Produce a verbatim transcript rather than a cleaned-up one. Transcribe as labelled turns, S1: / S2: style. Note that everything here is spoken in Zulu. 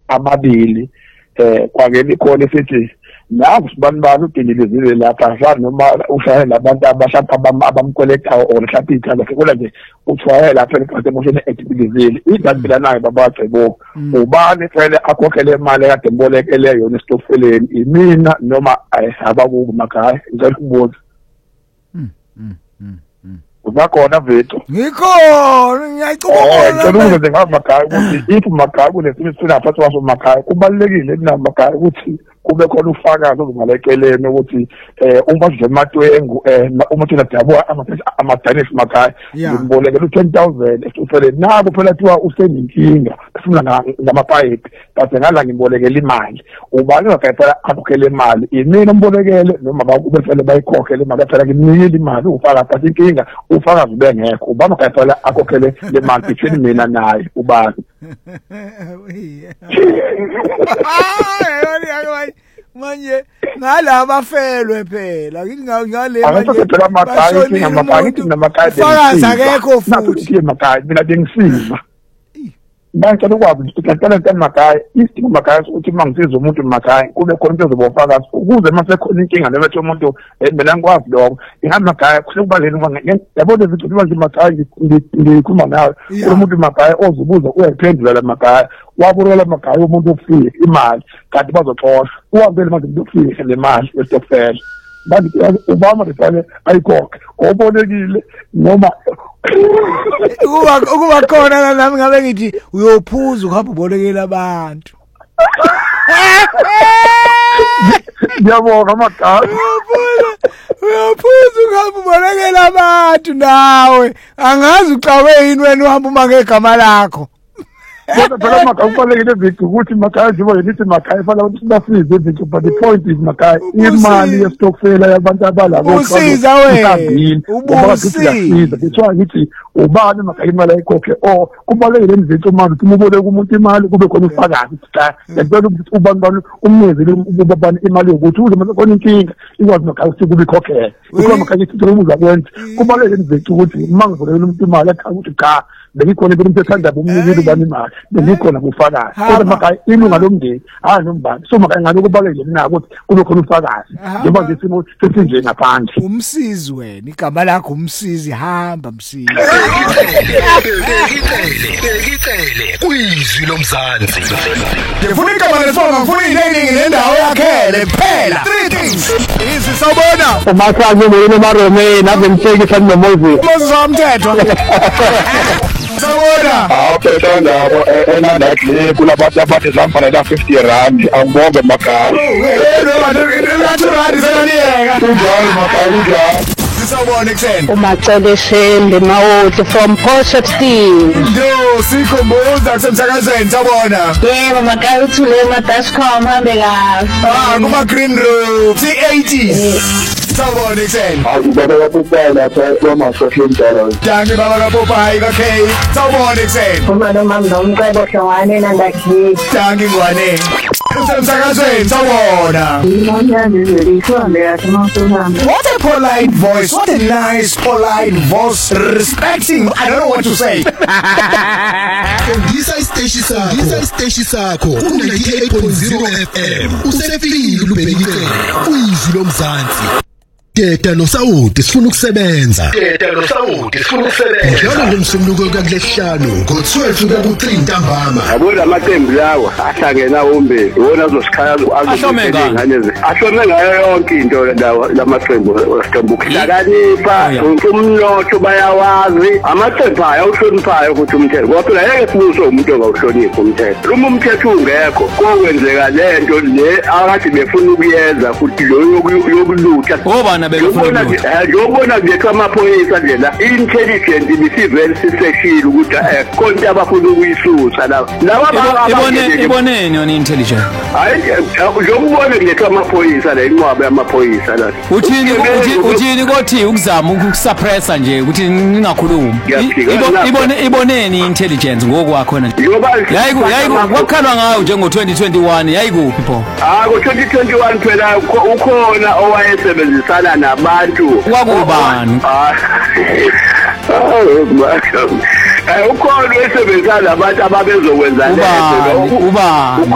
S1: amabili eh kwakele ikhona esithi naku sibani bani udingelezile lapha afana noma ushayela abantu abashapha abamkolekta or mhlawumbe ithanda sekula nje uthwaya lapha ephakathi emotion activizile idabila nayo babacebo ubani fanele akhokhele imali ekade mbolekele yona esitofeleni imina noma abakubo makhaya ngizalibuza ubakhona vethu
S2: ngikhona ngiyacubona
S1: ngicela ukuthi ngamakhaya ukuthi if makhaya kunesinye sinaphathi waso makhaya kubalekile kunamakhaya ukuthi kube khona ufakazi ozongalekelene ukuthi eh uma nje ematwengu eh uma thina dabuka amadanisi makhaya ngimbolekela u ten thousand esifele nabo phela thiwa usenenkinga sifuna ngamapipe but ngala ngimbolekela imali ubani ngafela akhokhele imali imini ombolekele noma bakube phela bayikhokhele imali phela ngimnikile imali ufaka but inkinga ufakazi bengekho ubani ngafela akhokhele le mali between mina naye ubani
S2: manje ngalaba felwe phela ngale
S1: manje phela makhaya ngamakhaya ngamakhaya
S2: fakaza akekho futhi
S1: makhaya mina bengisima ngicela ukwazi ukuthi ngicela ngicela makhaya isimo makhaya ukuthi mangisiza umuntu makhaya kube khona into ezobofakazi ukuze mase khona inkinga lebethi umuntu mina ngikwazi lokho ihamba makhaya kuhlekubaleni yabona ukuthi manje makhaya ngikhuluma nawe umuntu makhaya ozobuza uyayiphendula la makhaya wabulela makhaya umuntu ofike imali kanti bazoxosha uhambele manje umuntu ofike le mali esitofela bantu ubama lefane ayikhokhe obolekile noma
S2: ukuba ukuba khona nami ngabe ngithi uyophuza uhamba ubolekela abantu
S1: ngiyabonga makhaya
S2: uyophuza uhamba ubolekela abantu nawe angazi ucawe yini wena uhamba uma ngegama lakho
S1: kodwa phela makhaya kubalekile vithi ukuthi makhaya nje yenithi makhaya fana ukuthi sibasize izinto but the point is makhaya imali yestokfela yabantu abalabo
S2: usiza wena
S1: ubasiza kuthiwa ngithi ubani makhaya imali ayikhokhe oh kubalekile izinto manje ukuthi uboleke umuntu imali kube khona ufakazi cha ngicela ukuthi ubani bani umnezile ubani imali yokuthi uze mase khona inkinga ikwazi makhaya ukuthi kube ikhokhela ukho makhaya ithi umuza kwenza kubalekile izinto ukuthi mangivulele umuntu imali athi ukuthi cha bengikhona into ethanda bomnikeli ubani imali bengikhona kufakazi kodwa makhaya ilunga lomndeni hayi nombani so makhaya ngalo kubalekile nako ukuthi kube khona ufakazi njengoba nje simo sesinje ngaphandle
S2: umsizi wena igama lakho umsizi hamba msizi
S3: ngicele kuyizwi lomzansi
S2: ngifuna igama lesonga ngifuna ilearning nendawo yakhele phela three things izi sawubona
S1: umakhaya ngene marome nabe mthekisa noMoses
S2: Moses wamthetho sawubona
S1: awuphetha ndaba enandathi kulabantu abathi zamfana la fifty rand angibonge makhaya
S2: ngathi rand senaniyeka
S1: kunjalo makhaya kunjalo
S2: sawubona ekuseni
S4: umacele shende mawuthi from Portshep Steve
S2: yo sikhumbuza kusemsakazweni sawubona
S4: yebo makhaya uthule ma dash com hambe kahle
S2: ah kuma green roof C eighty sawubona ekuseni
S1: akubaba kaPopala phela masho njalo
S2: danke baba kaPopala okay sawubona ekuseni
S4: uma noma nomcebo hlongane nandathi
S2: danke ngwane usemsakazweni sawubona what a polite voice what a nice polite voice respecting I don't know what to say
S3: ngisa isiteshi sakho ngisa isiteshi sakho ku ninety-eight point zero F M usefile ubhekile kuyizwi lomzansi Teta noSawuti sifuna ukusebenza Teta noSawuti sifuna ukusebenza njalo ngomsombuluko kakulehlanu ngo-twelve kuya ku-three ntambama
S1: yabona amaqembu lawa ahlangena umbe wona azosikhaya
S3: azomenga
S1: ahlome ngayo yonke into lawa lamaqembu wesitambuku hlakanipha umnotho bayawazi amaqembu aya awuhloniphayo ukuthi umthetho kodwa yeke sibuso umuntu ongawuhloniphi umthetho uma umthetho ungekho kokwenzeka lento le akade befuna ukuyenza futhi lo yokulutha
S3: bekufuna
S1: ngiyobona nje amaphoyisa nje la intelligent ibisivele siseshile ukuthi eh konke abafuna ukuyisusa la laba
S3: ibone iboneni yona intelligent
S1: hayi ngiyobona nje amaphoyisa la inqwabe amaphoyisa la
S3: uthini uthini kothi ukuzama ukusuppressa nje ukuthi ningakhulumi ibone iboneni intelligence ngokwakho na yayiku yayiku wakhalwa ngayo njengo twenty twenty-one yayikuphi pho
S1: ah ngo twenty twenty-one phela ukhona owayesebenzisana nabantu
S3: kwakubani
S1: ukhona esebenzana nabantu ababezokwenza lento
S3: ubani